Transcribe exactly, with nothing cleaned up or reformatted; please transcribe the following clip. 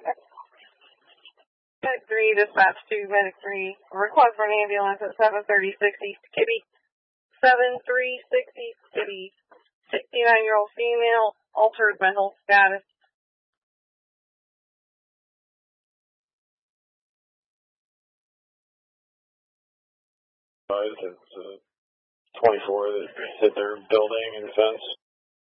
Medic three, dispatch to Medic three. Request for an ambulance at seven thirty sixty Skibby. seven three sixty Skibby. sixty-nine-year-old female, altered mental status. It's uh, twenty-four that hit their building and fence.